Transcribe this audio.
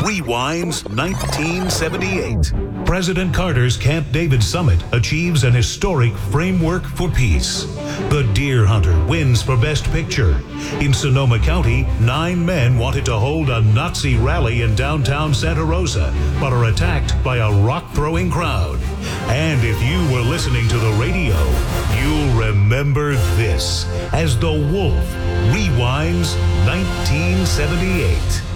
rewinds 1978. President Carter's Camp David summit achieves an historic framework for peace. The Deer Hunter wins for Best Picture. In Sonoma County, 9 men wanted to hold a Nazi rally in downtown Santa Rosa, but are attacked by a rock-throwing crowd. And if you were listening to the radio, you'll remember this as The Wolf rewinds 1978.